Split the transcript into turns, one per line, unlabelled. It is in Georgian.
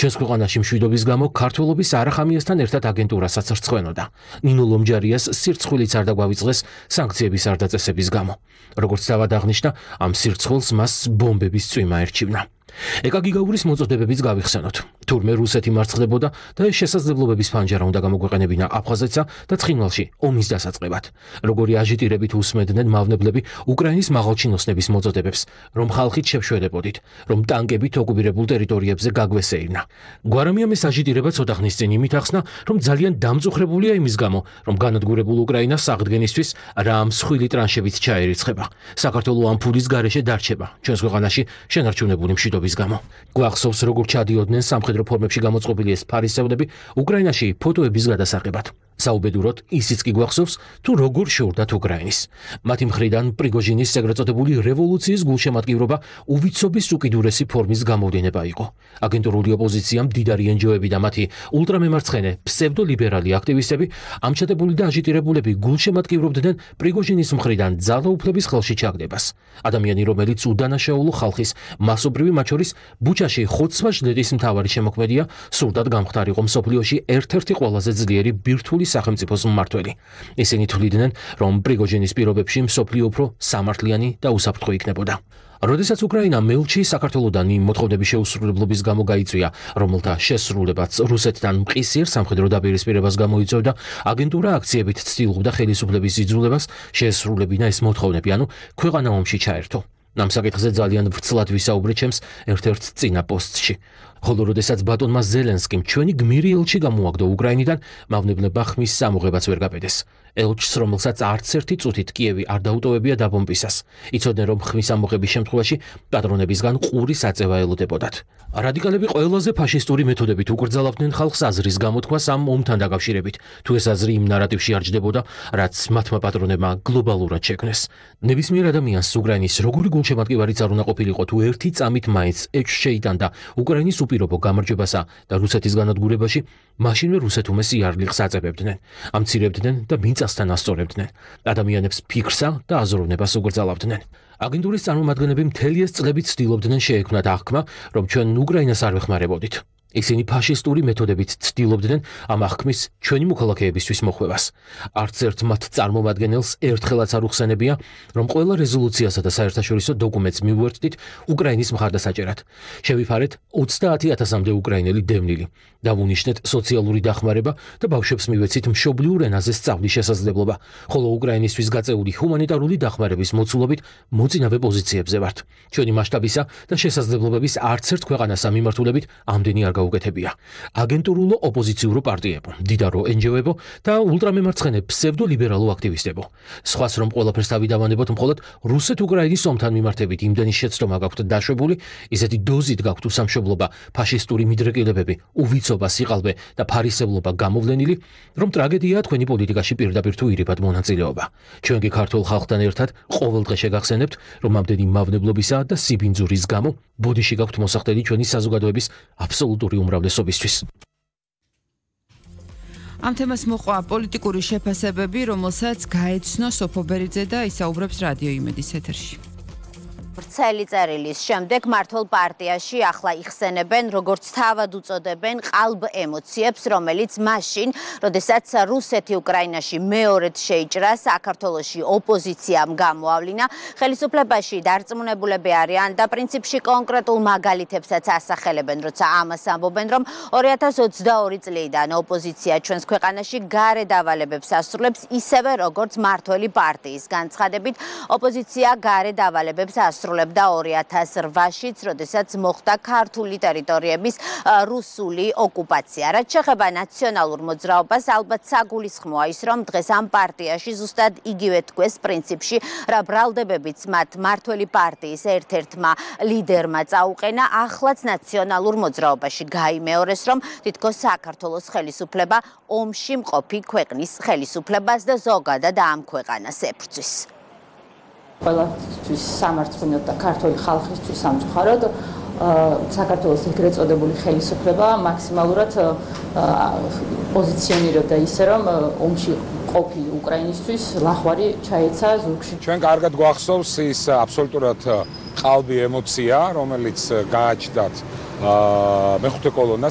ჩვენს ქვეყანაში მშვიდობის გამო ქართველობის არახამიასთან ერთად აგენტურასაც რწყვენოდა. ნინო ლომჯარიას სირცხვილიც არ დაგვავიწყდეს სანქციების არდაწესების გამო. როგორც თავად აღნიშნა, ამ სირცხვილს მას ბომბების წვიმა ერჩივნა. ეკაგიგაურის მოწოდებებიც გავიხსენოთ. თურმე რუსეთი მარცხდებოდა და ეს შესაძლებლობების ფანჯარა უნდა გამოგვეყენებინა აფხაზეთსა და ცხინვალში ომის დასაწყებად. როგორი აჟიტირებით უსმენდნენ მავნებლები უკრაინის მაღალჩინოსნების მოწოდებებს, რომ ხალხით შევშვედებოდით, რომ ტანკებით ოკუპირებულ ტერიტორიებზე გაგვესეირნა. გვარამიამ ეს აჟიტირება ცოტა ხნის წინ იმით ახსნა, რომ ძალიან დამწუხრებულია იმის გამო, რომ განადგურებულ უკრაინას აღდგენისთვის რა მსხვილი ტრანშებით ჩაერიცხება. საქართველო ამ ფულის გარეშე დარჩება. ჩვენს ქვეყანაში შენარჩუნებული მშვიდობის გამო. გვახსოვს, როგორ ჩადიოდნენ სამხედრო ფორმებში გამოწყობილი ეს ფარისევლები უკრაინაში ფოტოების გადასაღებად. საუბედუროდ ისიც კი გვახსოვს, თუ როგორ შორდათ უკრაინის. მათი მხრიდან პრიგოჟინის ეგრეთ წოდებული რევოლუციის გულშემატკივრობა უვიცობის უკიდურესი ფორმის გამოვლენა იყო. აგენტურული ოპოზიციამ მდიდარი NGO-ები და მათი ულტრამემარცხენე ფსევდოლიბერალი აქტივისტები ამჩატებული და აჟიტირებულები გულშემატკივრობდნენ პრიგოჟინის მხრიდან ძალაუფლების ხელში ჩაგდებას. ადამიანი, რომელიც უდანაშაულო ხალხის მასობრივი მათ შორის ბუჩაში ხოცვა-ჟლეტის მთავარი შემოქმედია, სურდათ გამხდარიყო მსოფლიოში ერთ-ერთი ყველაზე ძლიერი ბირთვული სახელმწიფოს მმართველი. ისინი თვლიდნენ, რომ პრიგოჟინის პირობებში მსოფლიო უფრო სამართლიანი და უსაფრთხო იქნებოდა. როდესაც უკრაინა მელჩი საქართველოდან იმ მოთხოვნების შეუსრულებლობის გამო გაიწვია, რომელთა შესრულებაც რუსეთთან მყისიერ სამხედრო დაპირისპირებას გამოიწვევდა, აგენტურა აქციებით ცდილობდა ხელისუფლების იძულებას შეესრულებინა ეს მოთხოვნები, ანუ ქვეყანა ომში ჩაერთო. ამ საკითხზე ძალიან ვრცლად ვისაუბრეთ ჩემს ერთ-ერთ წინა პოსტში. ხოლო როდესაც ბატონმა ზელენსკიმ ჩვენი გმირი ელჩი გამოაგდო უკრაინიდან, მავნებლებმა ხმის სამოღებაც ვერ გაბედეს. ელჩს, რომელსაც არც ერთი წუთით კიევი არ დაუტოვებია დაბომბვისას. იცოდნენ, რომ ხმის ამოღების შემთხვევაში პატრონებისგან ყურის აწევა ელოდებოდათ. რადიკალები ყველაზე ფაშისტური მეთოდებით უკრძალავდნენ ხალხს აზრის გამოთქვას ამ ომთან დაკავშირებით, თუ ეს აზრი იმ ნარატივში არ ჯდებოდა, რაც მათმა პატრონებმა გლობალურად შექმნეს. ნებისმიერ ადამიანს უკრაინის როგორი გულშემატკივარიც არ უნდა ყოფილიყო, თუ ერთი წამით მაინც ეჭვს შეიტანდა უკრაინის უპირობო გამარჯვებასა და რუსეთის განადგურებაში, მაშინვე რუსეთუმეს იარლიხს აწებებდნენ, ამცირებდნენ და მიწასთან ასწორებდნენ. ადამიანებს ფიქრსა და აზროვნებას უკრძალავდნენ. აგენტურის წარმომადგენლები მთელი ეს წლები ცდილობდნენ შეექმნათ აღქმა, რომ ჩვენ უკრაინას არ ვეხმარებოდით. ისინი ფაშისტური მეთოდებით ცდილობდნენ ამ აღქმის ჩვენი მოქალაქეებისთვის მოხვევას. არც ერთ მათ წარმომადგენელს ერთხელაც არ უხსენებია, რომ ყველა რეზოლუციასა და საერთაშორისო დოკუმენტს მივუერთდით უკრაინის მხარდასაჭერად. შევიფარეთ 30,000-მდე უკრაინელი დევნილი. დავუნიშნეთ სოციალური დახმარება და ბავშვებს მივეცით მშობლიურ ენაზე სწავლის შესაძლებლობა, ხოლო უკრაინისთვის გაწეული ჰუმანიტარული დახმარების მოცულობით მოწინავე პოზიციებზე ვართ. ჩვენი მასშტაბისა და შესაძლებლობების არც ერთ ქვეყანას ამიმართულებით ამდენი არ გაუკეთებია. აგენტურულო ოპოზიციურო პარტიებო, დიდარო NGO-ებო და ულტრამემარცხენე ფსევდოლიბერალო აქტივისტებო. სხვას რომ ყველაფერს დავიდავანებოთ მხოლოდ რუსეთ-უკრაინის ომთან მიმართებით იმდენი შეცდომა გაქვთ დაშვებული, ისეთი დოზით გაქვთ უსამშობლობა, ფაშისტური მიდრეკილებები, უვიცობა, სიყალბე და ფარისევლობა გამოვლენილი, რომ ტრაგედიაა თქვენი პოლიტიკაში პირდაპირ თუ ირიბად მონაწილეობა. ჩვენ კი ქართულ ხალხთან ერთად ყოველდღე შეგახსენებთ, რომ ამდენი მავნებლობისა და სიბინძურის გამო ბოდიში გაქვთ მოსახდელი ჩვენი საზოგადოების აბსოლუტური უმრავლესობისთვის.
ამ თემას მოყვა პოლიტიკური შეფასებები, რომელსაც გაეცნო სოფო ბერიძე და ისაუბრებს რადიო იმედის ეთერში.
ვრცელი წერილის შემდეგ მართლ პარტიაში ახლა იხსენებენ, როგორც თავად უწოდებენ, ყალბ ემოციებს, რომელიც მაშინ, როდესაც რუსეთი უკრაინაში მეორედ შეიჭრა, საქართველოში ოპოზიციამ გამოავლინა, ხელისუფლებაში დარწმუნებულები არიან და პრინციპში კონკრეტულ მაგალითებსაც ასახელებენ, როცა ამას ამბობენ, რომ 2022 წლიდან ოპოზიცია ჩვენს ქვეყანაში გარე დავალებებს ასრულებს, ისევე როგორც მართველი პარტიის განცხადებით, ოპოზიცია გარე დავალებებს ასრულებდა 2008-შიც, როდესაც მოხდა ქართული ტერიტორიების რუსული ოკუპაცია. რაც შეეხება ნაციონალურ მოძრაობას, ალბათ საგულისხმოა ის, რომ დღეს ამ პარტიაში ზუსტად იგივე თქვეს პრინციპში, რა ბრალდებებიც მათ მართველი პარტიის ერთ-ერთმა ლიდერმა წაუყენა, ახლაც ნაციონალურ მოძრაობაში გაიმეორეს, რომ თითქოს საქართველოს ხელისუფლება ომში მყოფი ქვეყნის ხელისუფლებას და ზოგადად ამ ქვეყანას ებრძვის.
ყველასთვის სამარცხვინოდ და ქართული ხალხისთვის სამწუხაროდ საქართველოს ეგრეთ წოდებული ხელისუფლება მაქსიმალურად პოზიციონირებდა ისე, რომ ომში ყოფილი უკრაინისთვის ლახვარი ჩაეცა ზურგში.
ჩვენ კარგად გვახსოვს ის აბსოლუტურად ყალბი ემოცია, რომელიც გააჩნდათ მეხუთე კოლონას